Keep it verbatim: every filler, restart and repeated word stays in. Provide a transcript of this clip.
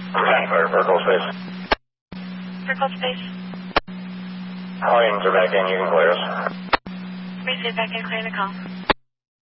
Clear for cold space. For cold space. All engines are back in, you can clear us. Receive back in, clear the call.